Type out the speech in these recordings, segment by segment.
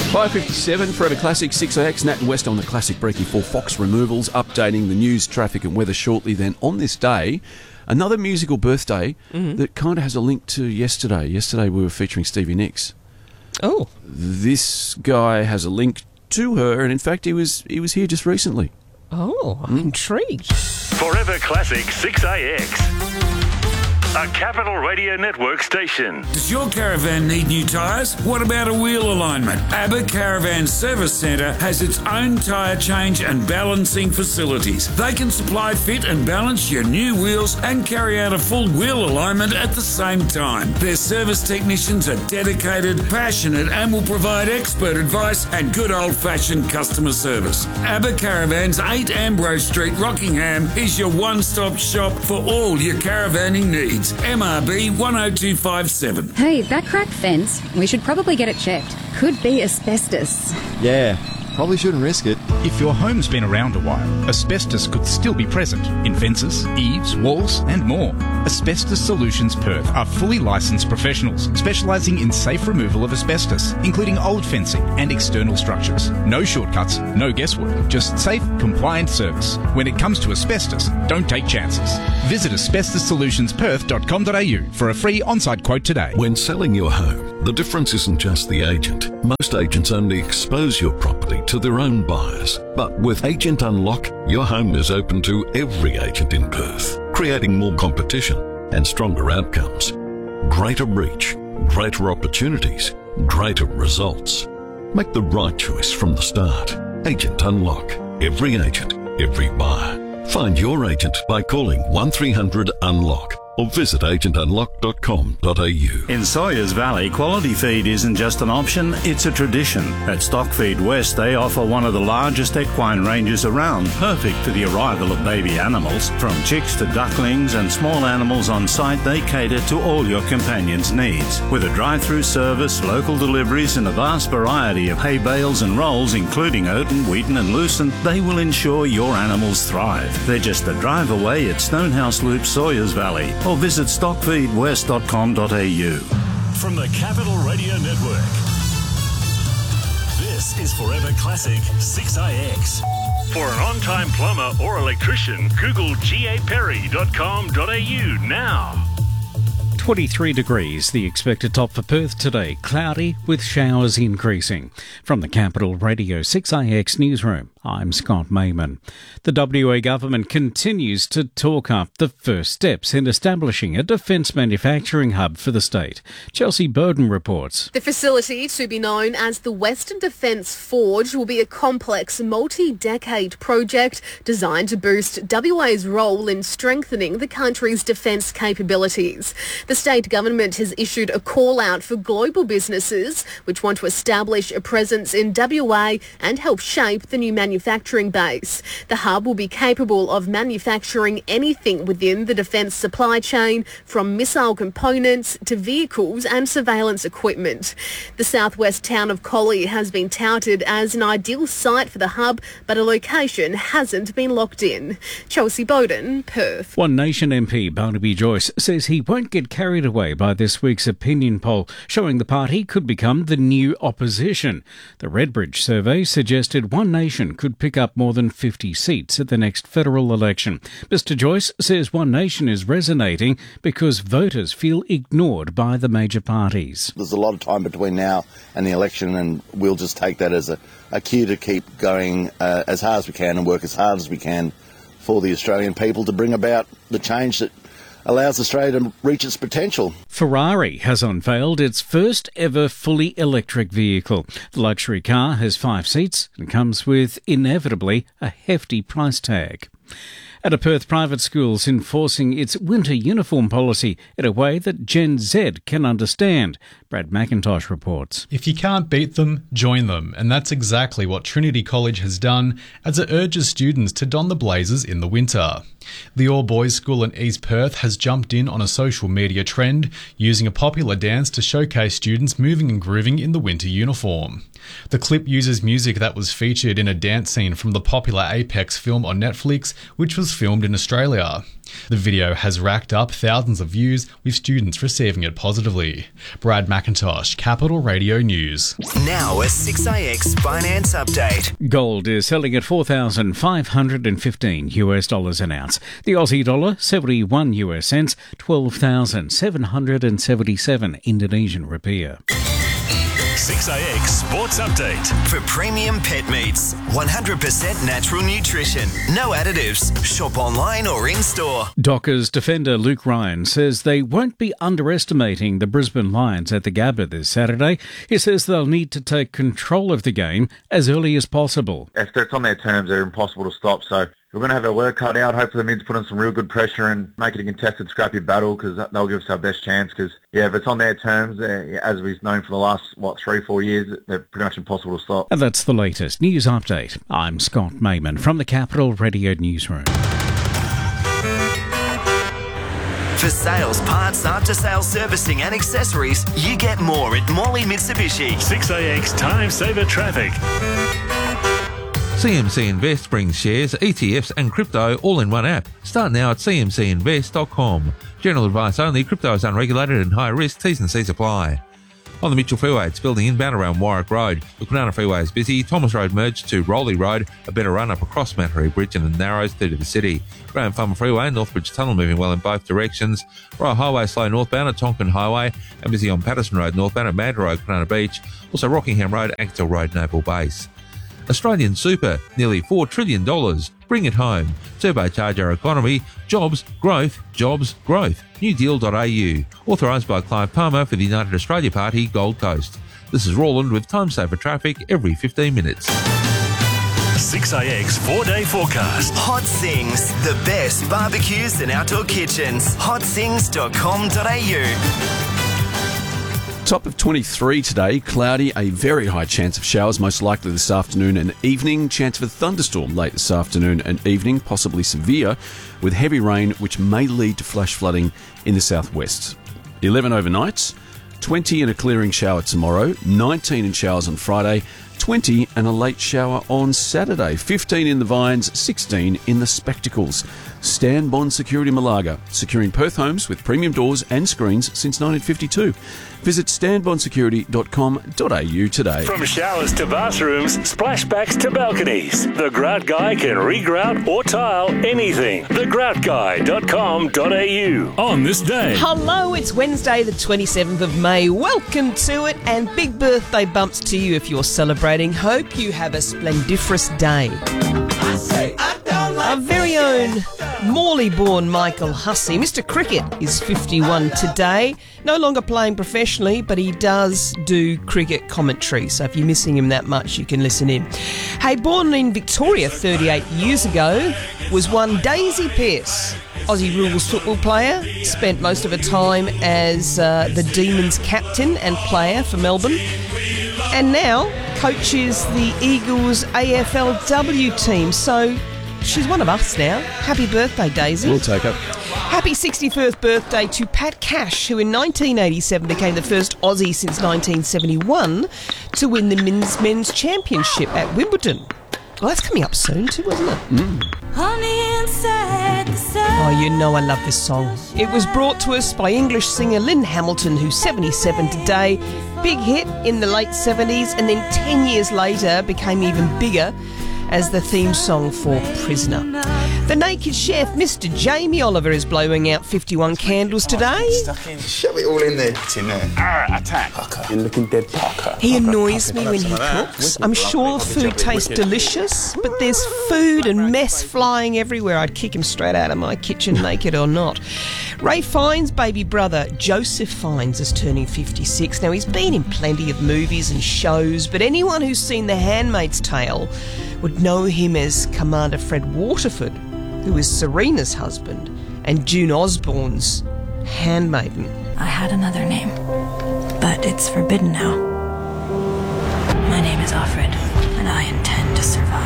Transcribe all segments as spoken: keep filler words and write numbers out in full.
five fifty-seven, Forever Classic, six A X, Nat and West on the Classic Breaky for Fox Removals, updating the news, traffic and weather shortly. Then on this day, another musical birthday mm-hmm. that kind of has a link to yesterday. Yesterday we were featuring Stevie Nicks. Oh. This guy has a link to her, and in fact he was he was here just recently. Oh, I'm mm. intrigued. Forever Classic six A X. A Capital Radio Network station. Does your caravan need new tyres? What about a wheel alignment? ABBA Caravan Service Centre has its own tyre change and balancing facilities. They can supply, fit and balance your new wheels and carry out a full wheel alignment at the same time. Their service technicians are dedicated, passionate and will provide expert advice and good old-fashioned customer service. ABBA Caravans, eight Ambrose Street, Rockingham is your one-stop shop for all your caravanning needs. M R B one oh two five seven. Hey, that cracked fence, we should probably get it checked. Could be asbestos. Yeah, probably shouldn't risk it. If your home's been around a while, asbestos could still be present in fences, eaves, walls and more. Asbestos Solutions Perth are fully licensed professionals specialising in safe removal of asbestos, including old fencing and external structures. No shortcuts, no guesswork, just safe, compliant service. When it comes to asbestos, don't take chances. Visit asbestos solutions perth dot com dot a u for a free on-site quote today. When selling your home, the difference isn't just the agent. Most agents only expose your property to their own buyers. But with Agent Unlock, your home is open to every agent in Perth, creating more competition and stronger outcomes. Greater reach, greater opportunities, greater results. Make the right choice from the start. Agent Unlock. Every agent, every buyer. Find your agent by calling one three hundred unlock or visit agent unlock dot com dot a u. In Sawyers Valley, quality feed isn't just an option, it's a tradition. At Stockfeed West, they offer one of the largest equine ranges around, perfect for the arrival of baby animals. From chicks to ducklings and small animals on site, they cater to all your companion's needs. With a drive-through service, local deliveries and a vast variety of hay bales and rolls, including Oaten, Wheaton and Lucent, they will ensure your animals thrive. They're just a drive away at Stonehouse Loop, Sawyers Valley, or visit stockfeed west dot com dot a u. From the Capital Radio Network, this is Forever Classic six A X. For an on-time plumber or electrician, Google g a perry dot com dot a u now. twenty-three degrees, the expected top for Perth today. Cloudy with showers increasing. From the Capital Radio six A X newsroom, I'm Scott Mayman. The W A government continues to talk up the first steps in establishing a defence manufacturing hub for the state. Chelsea Burden reports. The facility, to be known as the Western Defence Forge, will be a complex, multi-decade project designed to boost W A's role in strengthening the country's defence capabilities. The state government has issued a call out for global businesses which want to establish a presence in W A and help shape the new manufacturing base. The hub will be capable of manufacturing anything within the defence supply chain, from missile components to vehicles and surveillance equipment. The southwest town of Collie has been touted as an ideal site for the hub, but a location hasn't been locked in. Chelsea Bowden, Perth. One Nation M P Barnaby Joyce says he won't get carried away by this week's opinion poll showing the party could become the new opposition. The Redbridge survey suggested One Nation could pick up more than fifty seats at the next federal election. Mister Joyce says One Nation is resonating because voters feel ignored by the major parties. There's a lot of time between now and the election, and we'll just take that as a, a cue to keep going uh, as hard as we can and work as hard as we can for the Australian people to bring about the change that allows Australia to reach its potential. Ferrari has unveiled its first ever fully electric vehicle. The luxury car has five seats and comes with, inevitably, a hefty price tag. At a Perth private school's enforcing its winter uniform policy in a way that Gen Z can understand. Brad McIntosh reports. If you can't beat them, join them. And that's exactly what Trinity College has done as it urges students to don the blazers in the winter. The all-boys school in East Perth has jumped in on a social media trend, using a popular dance to showcase students moving and grooving in the winter uniform. The clip uses music that was featured in a dance scene from the popular Apex film on Netflix, which was filmed in Australia. The video has racked up thousands of views, with students receiving it positively. Brad McIntosh, Capital Radio News. Now a six A X finance update. Gold is selling at four thousand five hundred fifteen US dollars an ounce. The Aussie dollar, seventy-one US cents, twelve thousand seven hundred seventy-seven Indonesian rupiah. six A X Sports Update. For premium pet meats, one hundred percent natural nutrition, no additives. Shop online or in-store. Dockers defender Luke Ryan says they won't be underestimating the Brisbane Lions at the Gabba this Saturday. He says they'll need to take control of the game as early as possible. If it's on their terms, they're impossible to stop, so we're going to have our work cut out. Hopefully the Mids put on some real good pressure and make it a contested, scrappy battle, because they'll give us our best chance. Because, yeah, if it's on their terms, uh, as we've known for the last, what, three, four years, they're pretty much impossible to stop. And that's the latest news update. I'm Scott Mayman from the Capital Radio Newsroom. For sales, parts, after-sales servicing and accessories, you get more at Morley Mitsubishi. six A X Time Saver Traffic. C M C Invest brings shares, E T Fs and crypto all in one app. Start now at c m c invest dot com. General advice only. Crypto is unregulated and high risk. T's and C's apply. On the Mitchell Freeway, it's building inbound around Warwick Road. The Kwinana Freeway is busy. Thomas Road merged to Rowley Road. A better run up across Mattery Bridge and the Narrows through to the city. Graham Farmer Freeway and Northbridge Tunnel moving well in both directions. Royal Highway slow northbound at Tonkin Highway and busy on Patterson Road northbound at Manda Road, Kwinana Beach. Also Rockingham Road, Axtell Road, Noble Base. Australian Super, nearly four trillion dollars. Bring it home. Turbocharge our economy. Jobs, growth, jobs, growth. new deal dot a u. Authorised by Clive Palmer for the United Australia Party, Gold Coast. This is Roland with Time Saver Traffic every fifteen minutes. six A X four-day forecast. Hot Sings, the best barbecues and outdoor kitchens. hot sings dot com dot a u. Top of twenty-three today, cloudy, a very high chance of showers, most likely this afternoon and evening. Chance of a thunderstorm late this afternoon and evening, possibly severe, with heavy rain which may lead to flash flooding in the southwest. eleven overnight, twenty and a clearing shower tomorrow, nineteen in showers on Friday, twenty and a late shower on Saturday, fifteen in the Vines, sixteen in the Spectacles. Stan Bond Security Malaga, securing Perth homes with premium doors and screens since nineteen fifty-two. Visit stan bond security dot com dot a u today. From showers to bathrooms, splashbacks to balconies, the Grout Guy can regrout or tile anything. the grout guy dot com dot a u. On this day. Hello, it's Wednesday the twenty-seventh of May. Welcome to it, and big birthday bumps to you if you're celebrating. Hope you have a splendiferous day. I say I don't like Our very own Morley-born Michael Hussey. Mister Cricket is fifty-one today. No longer playing professionally, but he does do cricket commentary. So if you're missing him that much, you can listen in. Hey, born in Victoria thirty-eight years ago, was one Daisy Pearce. Aussie rules football player, spent most of her time as uh, the Demons captain and player for Melbourne, and now coaches the Eagles A F L W team. So she's one of us now. Happy birthday, Daisy. We'll take her. Happy sixty-first birthday to Pat Cash, who in nineteen eighty-seven became the first Aussie since nineteen seventy-one to win the men's, men's championship at Wimbledon. Well, that's coming up soon too, isn't it? Mm. Oh, you know I love this song. It was brought to us by English singer Lynn Hamilton, who's seventy-seven today. Big hit in the late seventies, and then ten years later became even bigger as the theme song for Prisoner. The Naked Chef, Mister Jamie Oliver, is blowing out fifty-one candles today. Shove it all in there. It's in there. Arr, attack. Parker. You're looking dead, Parker. He annoys me when he cooks. I'm sure food tastes delicious, but there's food and mess flying everywhere. I'd kick him straight out of my kitchen, naked or not. Ray Fiennes' baby brother, Joseph Fiennes, is turning fifty-six. Now, he's been in plenty of movies and shows, but anyone who's seen The Handmaid's Tale would know him as Commander Fred Waterford, who is Serena's husband and June Osborne's handmaiden. I had another name, but it's forbidden now. My name is Offred, and I intend to survive. Offred.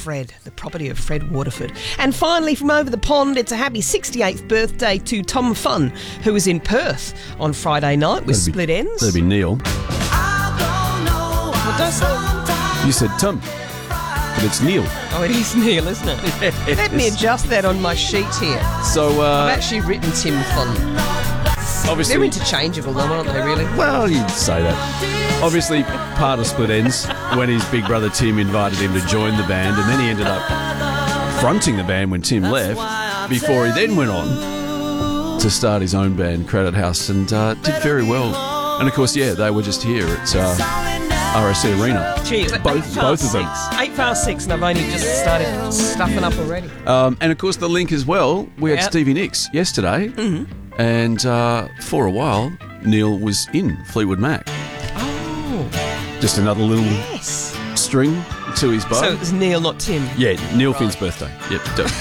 Fred, the property of Fred Waterford. And finally, from over the pond, it's a happy sixty-eighth birthday to Tom Fun, who was in Perth on Friday night with That'd be- Split Ends. That'd be Neil. What did I say? You said Tom, but it's Neil. Oh, it is Neil, isn't it? Yes. Let me adjust that on my sheet here. So, uh, I've actually written Tim Fun. Obviously, They're interchangeable though, aren't they, really? Well, you'd say that. Obviously, part of Split Ends, when his big brother Tim invited him to join the band, and then he ended up fronting the band when Tim left, before he then went on to start his own band, Credit House, and uh, did very well. And of course, yeah, they were just here at uh, R S C Arena. Geez, both, both of them. Eight past six, and I've only just started stuffing up already. Um, and of course, the link as well. We had Yep. Stevie Nicks yesterday, Mhm. and uh, for a while, Neil was in Fleetwood Mac. Oh. Just another little Yes. string to his bow. So it was Neil, not Tim. Yeah, Neil Finn's birthday. Yep.